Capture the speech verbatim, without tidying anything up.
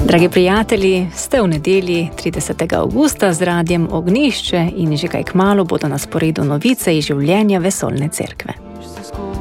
Dragi prijatelji, ste v nedelji tridesetega avgusta z Radiem Ognjišče in že kaj kmalu bodo na sporedu novice iz življenja Vesoljne cerkve.